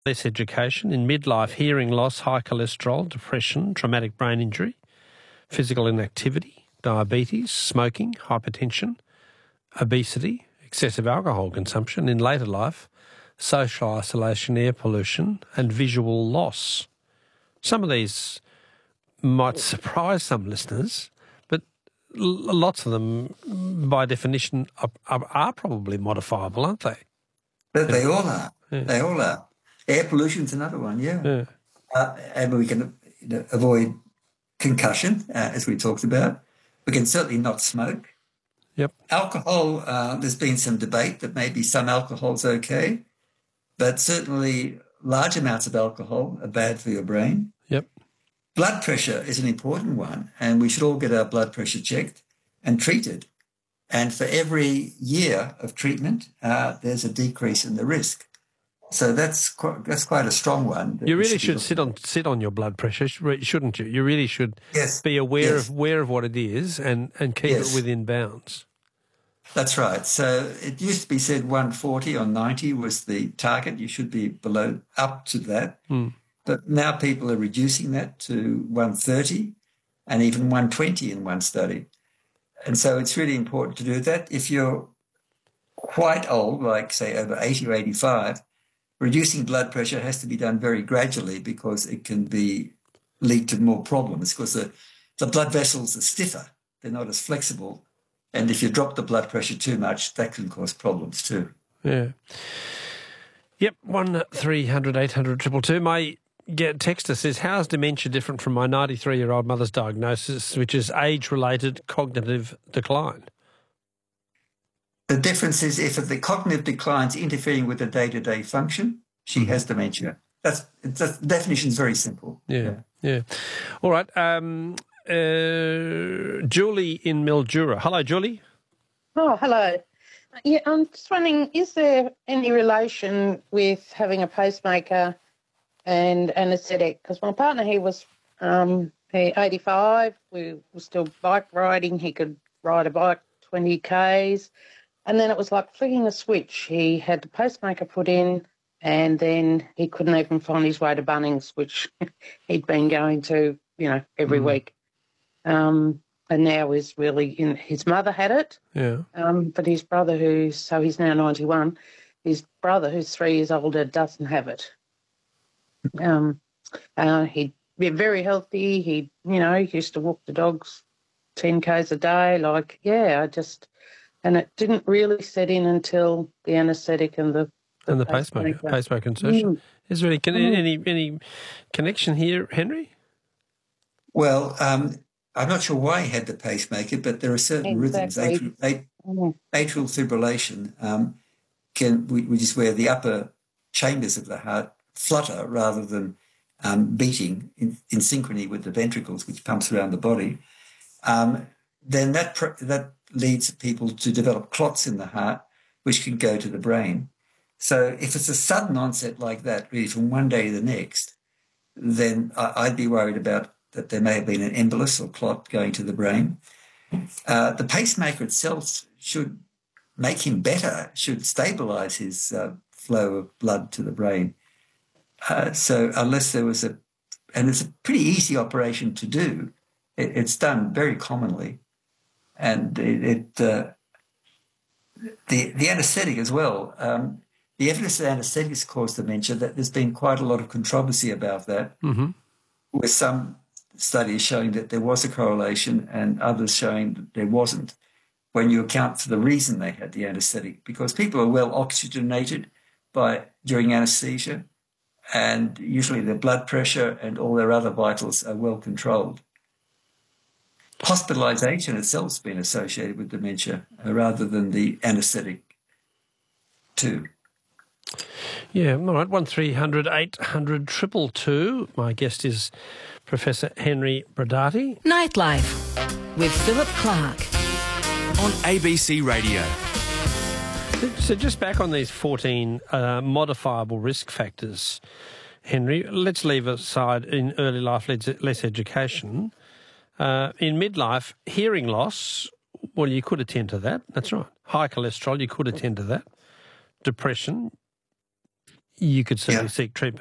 Less education. In midlife, hearing loss, high cholesterol, depression, traumatic brain injury, physical inactivity, diabetes, smoking, hypertension, obesity, excessive alcohol consumption. In later life, social isolation, air pollution and visual loss. Some of these might surprise some listeners, but lots of them, by definition, are probably modifiable, aren't they? They all are. Yeah. They all are. Air pollution's another one, yeah. And we can avoid concussion, as we talked about. We can certainly not smoke. Yep. Alcohol, there's been some debate that maybe some alcohol's okay, but certainly large amounts of alcohol are bad for your brain. Yep. Blood pressure is an important one, and we should all get our blood pressure checked and treated. And for every year of treatment, there's a decrease in the risk. So that's quite a strong one. You really should sit on your blood pressure, shouldn't you? You really should be aware of what it is and keep it within bounds. That's right. So it used to be said 140 or 90 was the target. You should be up to that. But now people are reducing that to 130 and even 120 in one study. And so it's really important to do that. If you're quite old, like say over 80 or 85, reducing blood pressure has to be done very gradually because it can lead to more problems because the blood vessels are stiffer. They're not as flexible. And if you drop the blood pressure too much, that can cause problems too. Yeah. Yep, 1300 800 222. My texter says, how's dementia different from my 93-year-old mother's diagnosis, which is age-related cognitive decline? The difference is if the cognitive decline is interfering with the day-to-day function, she has dementia. The definition is very simple. Yeah. All right. Julie in Mildura. Hello, Julie. Oh, hello. Yeah, I'm just wondering, is there any relation with having a pacemaker and anaesthetic? Because my partner, he was 85. We were still bike riding. He could ride a bike 20 Ks. And then it was like flicking a switch. He had the pacemaker put in and then he couldn't even find his way to Bunnings, which he'd been going to, every week. And now is really his mother had it. Yeah. But his brother he's now 91, his brother who's 3 years older doesn't have it. He'd be very healthy. He used to walk the dogs 10 Ks a day. And it didn't really set in until the anaesthetic and the pacemaker insertion. Is there any connection here, Henry? Well, I'm not sure why he had the pacemaker, but there are certain rhythms. Atrial fibrillation which is where the upper chambers of the heart flutter rather than beating in synchrony with the ventricles, which pumps around the body. Then that leads people to develop clots in the heart, which can go to the brain. So if it's a sudden onset like that, really from one day to the next, then I'd be worried about that there may have been an embolus or clot going to the brain. The pacemaker itself should make him better, should stabilise his flow of blood to the brain. So unless there was and it's a pretty easy operation to do, it's done very commonly. And the anaesthetic as well. The evidence that anaesthetics cause dementia, that there's been quite a lot of controversy about that, with some studies showing that there was a correlation and others showing that there wasn't when you account for the reason they had the anaesthetic, because people are well oxygenated during anaesthesia, and usually their blood pressure and all their other vitals are well controlled. Hospitalisation itself has been associated with dementia rather than the anaesthetic too. Yeah, all right, 1300 800 222. My guest is Professor Henry Brodaty. Nightlife with Philip Clark on ABC Radio. So just back on these 14 modifiable risk factors, Henry, let's leave aside in early life less education. In midlife, hearing loss, well, you could attend to that. That's right. High cholesterol, you could attend to that. Depression, you could certainly Yeah. seek treatment